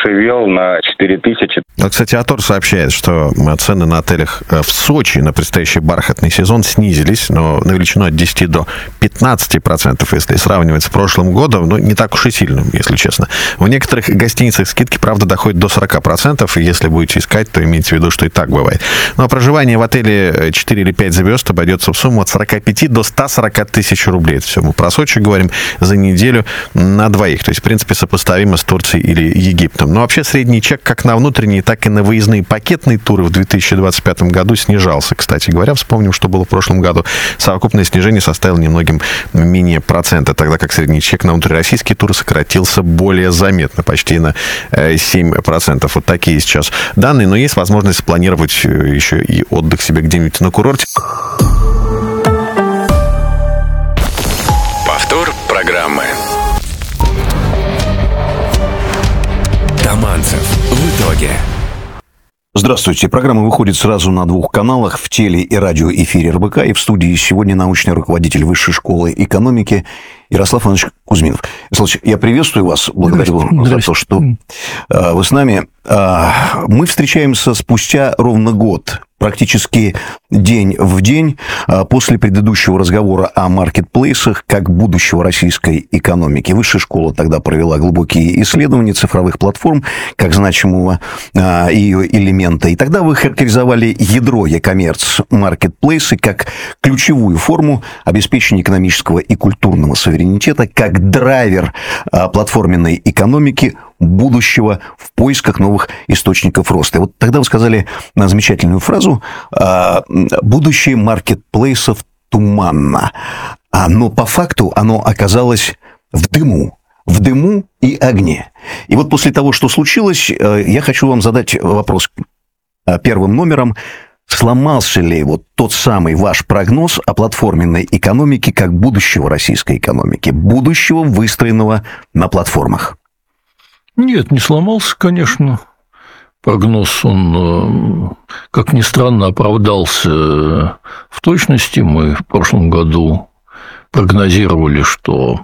подешевел на 4000. Кстати, Атор сообщает, что цены на отелях в Сочи на предстоящий бархатный сезон снизились, но на величину от 10 до 15%, если сравнивать с прошлым годом, не так уж и сильно, если честно. В некоторых гостиницах скидки, правда, доходят до 40%, и если будете искать, то имейте в виду, что и так бывает. Ну, а проживание в отеле 4 или 5 звезд обойдется в сумму от 45 до 140 тысяч рублей. Это все мы про Сочи говорим, за неделю на двоих. То есть, в принципе, сопоставимо с Турцией или Египтом. Но вообще средний чек как на внутренние, так и на выездные пакетные туры в 2025 году снижался. Кстати говоря, вспомним, что было в прошлом году. Совокупное снижение составило немногим менее процента, тогда как средний чек на внутрироссийские туры сократился более заметно, почти на 7%. Вот такие сейчас данные. Но есть возможность спланировать еще и отдых себе где-нибудь на курорте. Повтор программы. Таманцев. В итоге. Здравствуйте. Программа выходит сразу на 2 каналах: в теле- и радиоэфире РБК. И в студии сегодня научный руководитель Высшей школы экономики Ярослав Иванович Кузьминов. Ярослав Иванович, я приветствую вас. Благодарю за то, что вы с нами. Мы встречаемся спустя ровно год, практически день в день, после предыдущего разговора о маркетплейсах как будущего российской экономики. Высшая школа тогда провела глубокие исследования цифровых платформ как значимого ее элемента. И тогда вы характеризовали ядро e-commerce маркетплейсы как ключевую форму обеспечения экономического и культурного суверенитета, как драйвер платформенной экономики будущего в поисках новых источников роста. И вот тогда вы сказали замечательную фразу: «Будущее маркетплейсов туманно». Но по факту оно оказалось в дыму и огне. И вот после того, что случилось, я хочу вам задать вопрос первым номером. Сломался ли вот тот самый ваш прогноз о платформенной экономике как будущего российской экономики, будущего, выстроенного на платформах? Нет, не сломался, конечно. Прогноз, он, как ни странно, оправдался в точности. Мы в прошлом году прогнозировали, что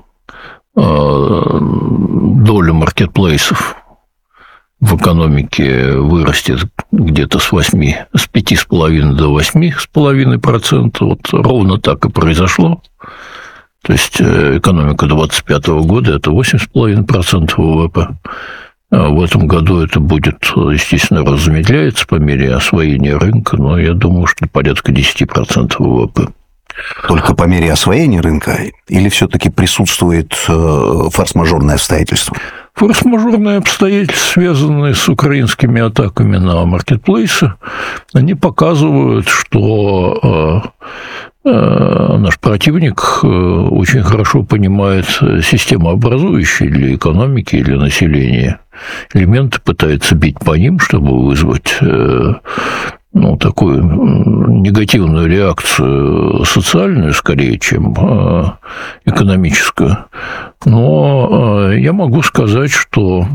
доля маркетплейсов в экономике вырастет где-то с 5,5 до 8,5%. Вот ровно так и произошло. То есть экономика 2025 года – это 8,5% ВВП. А в этом году это будет, естественно, размедляется по мере освоения рынка, но я думаю, что порядка 10% ВВП. Только по мере освоения рынка или все-таки присутствует форс-мажорное обстоятельство? Форс-мажорные обстоятельства, связанные с украинскими атаками на маркетплейсы, они показывают, что наш противник очень хорошо понимает системообразующие для экономики и для населения элементы, пытается бить по ним, чтобы вызвать такую негативную реакцию социальную, скорее, чем экономическую. Но я могу сказать, что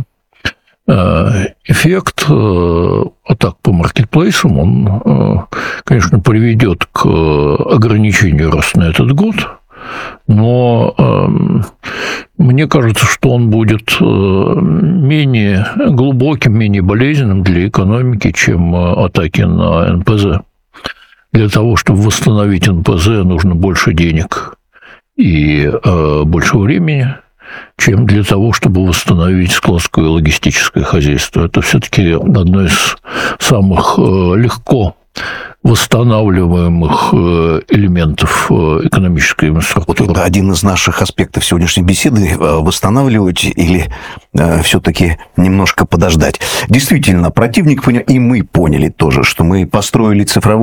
эффект атак по маркетплейсам, он, конечно, приведет к ограничению роста на этот год, но мне кажется, что он будет менее глубоким, менее болезненным для экономики, чем атаки на НПЗ. Для того, чтобы восстановить НПЗ, нужно больше денег и больше времени, чем для того, чтобы восстановить складское и логистическое хозяйство. Это все-таки одно из самых легко восстанавливаемых элементов экономической инфраструктуры. Вот это один из наших аспектов сегодняшней беседы: восстанавливать или все-таки немножко подождать. Действительно, противник понял, и мы поняли тоже, что мы строили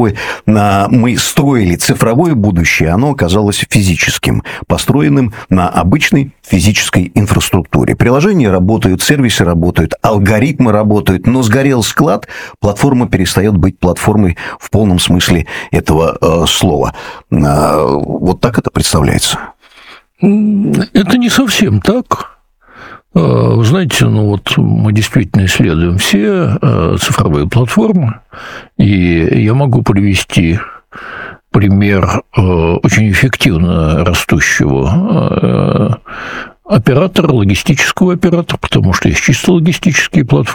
цифровое будущее, оно оказалось физическим, построенным на обычной физической инфраструктуре. Приложения работают, сервисы работают, алгоритмы работают, но сгорел склад, платформа перестает быть платформой в полном смысле этого слова. Вот так это представляется? Это не совсем так. Вы знаете, мы действительно исследуем все цифровые платформы, и я могу привести пример очень эффективно растущего оператора, логистического оператора, потому что есть чисто логистические платформы,